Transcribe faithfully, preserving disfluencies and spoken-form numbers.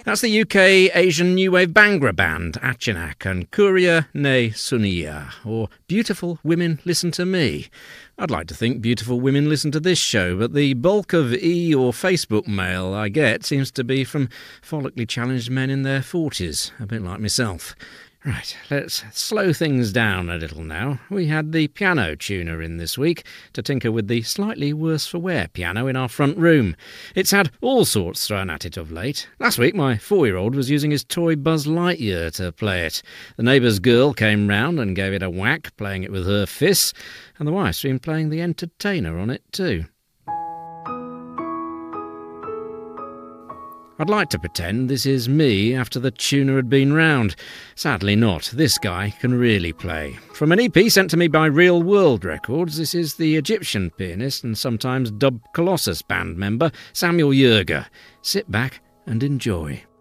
That's the U K Asian new wave Bhangra band, Achanak and Kuria Ne Sunia, or Beautiful Women Listen to Me. I'd like to think beautiful women listen to this show, but the bulk of e- or Facebook mail I get seems to be from follically challenged men in their forties, a bit like myself. Right, let's slow things down a little now. We had the piano tuner in this week to tinker with the slightly worse for wear piano in our front room. It's had all sorts thrown at it of late. Last week my four-year-old was using his toy Buzz Lightyear to play it. The neighbour's girl came round and gave it a whack, playing it with her fists, and the wife's been playing the entertainer on it too. I'd like to pretend this is me after the tuner had been round. Sadly not. This guy can really play. From an E P sent to me by Real World Records, this is the Egyptian pianist and sometimes dubbed Colossus band member Samuel Yerga. Sit back and enjoy.